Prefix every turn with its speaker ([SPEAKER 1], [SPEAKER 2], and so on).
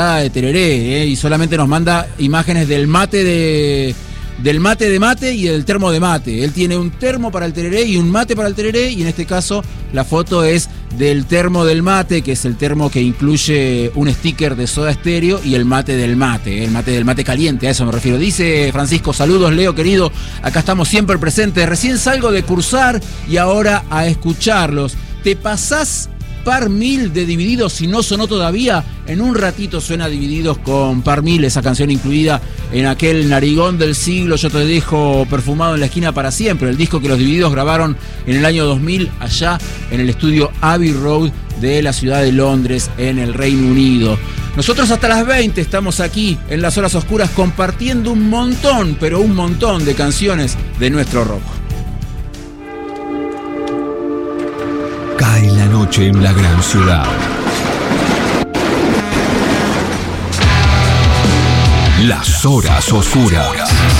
[SPEAKER 1] de tereré, y solamente nos manda imágenes del mate de mate y del termo de mate. Él tiene un termo para el tereré y un mate para el tereré, y en este caso la foto es del termo del mate, que es el termo que incluye un sticker de Soda Stereo, y el mate del mate caliente, a eso me refiero. Dice Francisco: saludos Leo querido, acá estamos siempre presentes, recién salgo de cursar y ahora a escucharlos. ¿Te pasás Par 1000 de Divididos si no sonó todavía? En un ratito suena Divididos con Par 1000, esa canción incluida en aquel Narigón del siglo, Yo te dejo perfumado en la esquina para siempre, el disco que los Divididos grabaron en el año 2000 allá en el estudio Abbey Road de la ciudad de Londres, en el Reino Unido. Nosotros hasta las 20 estamos aquí en Las Horas Oscuras compartiendo un montón, pero un montón de canciones de nuestro rock.
[SPEAKER 2] Cae la noche en la gran ciudad. Las Horas Oscuras.